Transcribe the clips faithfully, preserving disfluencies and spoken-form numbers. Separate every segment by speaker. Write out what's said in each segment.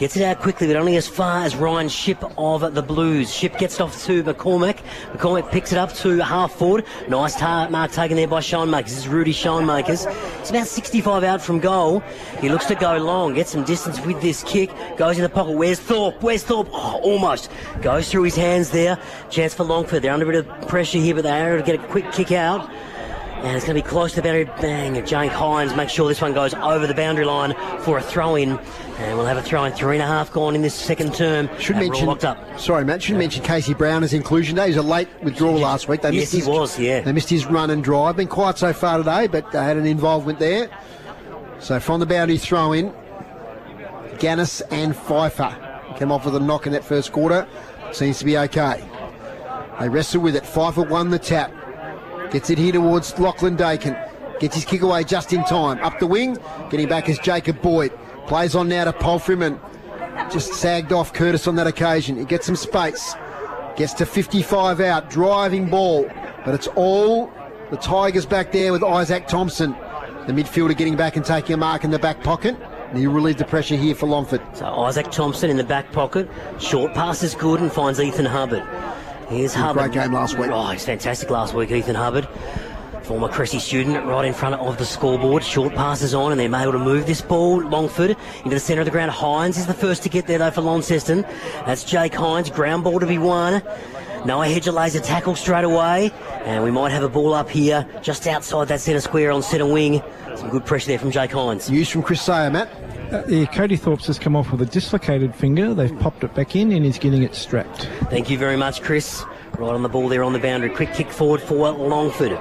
Speaker 1: Gets it out quickly, but only as far as Ryan Ship of the Blues. Ship gets it off to McCormack. McCormack picks it up to half forward. Nice tar- mark taken there by Schoenmakers. This is Rudy Schoenmakers. It's about sixty-five out from goal. He looks to go long, get some distance with this kick. Goes in the pocket. Where's Thorpe? Where's Thorpe? Oh, almost. Goes through his hands there. Chance for Longford. They're under a bit of pressure here, but they're able to get a quick kick out. And it's going to be close to the boundary. Bang. Jake Hines makes sure this one goes over the boundary line for a throw-in. And we'll have a throw-in. Three and a half gone in this second term.
Speaker 2: Should
Speaker 1: and
Speaker 2: mention,
Speaker 1: locked up.
Speaker 2: Sorry, Matt. Should mention Casey Brown as inclusion day. He was a late withdrawal last week. They
Speaker 1: yes,
Speaker 2: missed his,
Speaker 1: he was, yeah.
Speaker 2: They missed his run and drive. Been quiet so far today, but they had an involvement there. So from the boundary throw-in, Gannis and Pfeiffer came off with a knock in that first quarter. Seems to be okay. They wrestle with it. Pfeiffer won the tap. Gets it here towards Lachlan Dakin. Gets his kick away just in time. Up the wing. Getting back is Jacob Boyd. Plays on now to Polfriman. Just sagged off Curtis on that occasion. He gets some space. Gets to fifty-five out. Driving ball. But it's all the Tigers back there with Isaac Thompson. The midfielder getting back and taking a mark in the back pocket. And he'll relieve the pressure here for Longford.
Speaker 1: So Isaac Thompson in the back pocket. Short pass is good and finds Ethan Hubbard. Here's Hubbard.
Speaker 2: Great game last week.
Speaker 1: Oh, he's fantastic last week, Ethan Hubbard. Former Cressy student right in front of the scoreboard. Short passes on and they're able to move this ball. Longford into the centre of the ground. Hines is the first to get there though for Launceston. That's Jake Hines. Ground ball to be won. Noah Hedger lays a tackle straight away. And we might have a ball up here just outside that centre square on centre wing. Some good pressure there from Jake Hines.
Speaker 2: News from Chris Sayer, Matt.
Speaker 3: Uh, yeah, Cody Thorpe's has come off with a dislocated finger. They've popped it back in and he's getting it strapped.
Speaker 1: Thank you very much, Chris. Right on the ball there on the boundary. Quick kick forward for Longford.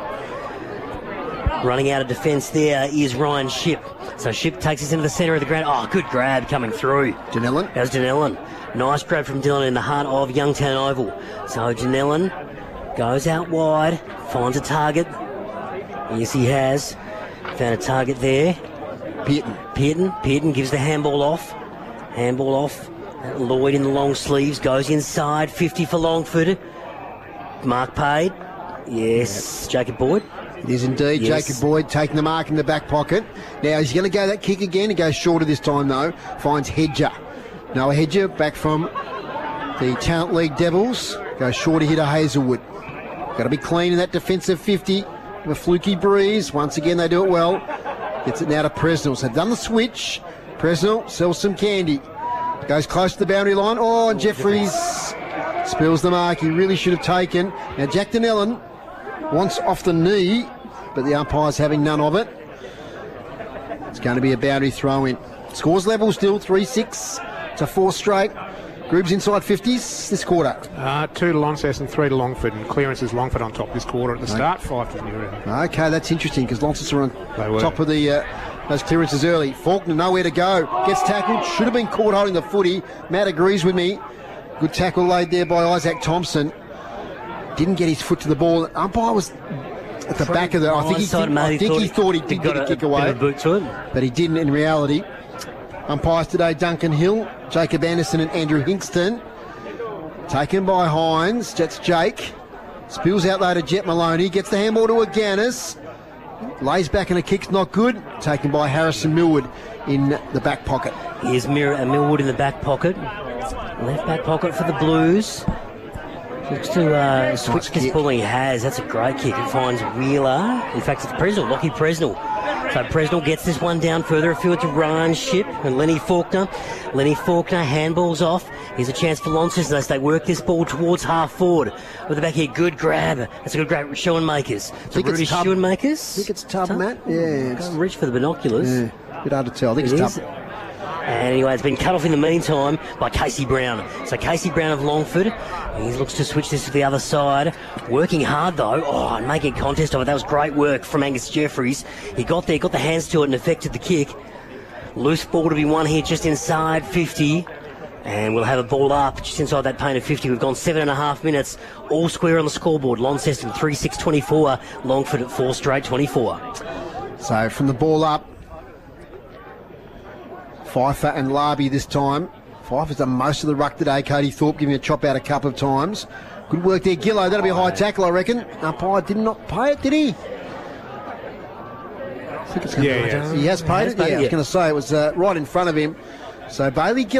Speaker 1: Running out of defence there is Ryan Ship. So Ship takes us into the centre of the ground. Oh, good grab coming through.
Speaker 2: Janellen.
Speaker 1: That was Janellen. Nice grab from Dylan in the heart of Youngtown Oval. So Janellen goes out wide, finds a target. Yes, he has. Found a target there.
Speaker 2: Pearton.
Speaker 1: Pearton. Pearton gives the handball off. Handball off. Lloyd in the long sleeves goes inside. fifty for Longford. Mark paid. Yes. Yep. Jacob Boyd.
Speaker 2: It is indeed. Yes. Jacob Boyd taking the mark in the back pocket. Now he's going to go that kick again. He goes shorter this time though. Finds Hedger. Noah Hedger back from the Talent League Devils. Goes shorter here to Hazelwood. Got to be clean in that defensive fifty. A fluky breeze. Once again they do it well. Gets it now to Presnell. So they've done the switch. Presnell sells some candy. Goes close to the boundary line. Oh, and Jeffries spills the mark. He really should have taken. Now Jack Donnellan wants off the knee, but the umpire's having none of it. It's going to be a boundary throw in. Scores level still, three six to four straight. Group's inside fifties this quarter.
Speaker 4: Uh, two to Launceston, three to Longford, and clearance is Longford on top this quarter at the start, five to New River.
Speaker 2: Okay, that's interesting because Launceston are
Speaker 4: They
Speaker 2: on
Speaker 4: were.
Speaker 2: top of the uh, those clearances early. Faulkner nowhere to go. Gets tackled. Should have been caught holding the footy. Matt agrees with me. Good tackle laid there by Isaac Thompson. Didn't get his foot to the ball. Umpire was at the back of the. I think he, think, I think he thought he did get a kick away,
Speaker 1: a boot to it.
Speaker 2: but he didn't in reality. Umpires today: Duncan Hill, Jacob Anderson, and Andrew Hingston. Taken by Hines. That's Jake. Spills out there to Jet Maloney. Gets the handball to Aganis. Lays back and a kick's not good. Taken by Harrison Millwood in the back pocket.
Speaker 1: Here's Mir- uh, Millwood in the back pocket. Left back pocket for the Blues. Looks to uh, switch
Speaker 2: Nice
Speaker 1: this
Speaker 2: kick.
Speaker 1: ball. He has. That's a great kick. It finds Wheeler. In fact, it's Presnell. Lockie Presnell. So Presnell gets this one down further afield to Ryan Ship and Lenny Faulkner. Lenny Faulkner handballs off. Here's a chance for Launceston as they work this ball towards half forward. With the back here, good grab. That's a good grab. Schoenmakers. So
Speaker 2: Think it's
Speaker 1: Rudy
Speaker 2: Tub.
Speaker 1: Schoenmakers.
Speaker 2: I think it's Tub, Matt. Yeah. It's,
Speaker 1: Can't reach for the binoculars.
Speaker 2: yeah. Bit hard to tell. I think
Speaker 1: It
Speaker 2: it's
Speaker 1: is.
Speaker 2: Tub.
Speaker 1: And anyway, it's been cut off in the meantime by Casey Brown. So Casey Brown of Longford. He looks to switch this to the other side. Working hard though. Oh, and making a contest of it. That was great work from Angus Jeffries. He got there, got the hands to it and affected the kick. Loose ball to be won here just inside fifty. And we'll have a ball up just inside that paint of fifty. We've gone seven and a half minutes. All square on the scoreboard. Launceston three six twenty-four. Longford at four straight twenty-four.
Speaker 2: So from the ball up, Pfeiffer and Larby this time. Pfeiffer's done most of the ruck today. Cody Thorpe giving a chop out a couple of times. Good work there, Gillo. That'll be a high tackle, I reckon. Umpire did not pay it, did he? I think it's going
Speaker 4: Yeah,
Speaker 2: to
Speaker 4: yeah.
Speaker 2: He has paid
Speaker 1: He has
Speaker 2: it.
Speaker 1: paid
Speaker 2: Yeah,
Speaker 1: it,
Speaker 2: I was
Speaker 1: yeah.
Speaker 2: going to say it was uh, right in front of him. So Bailey Gillo.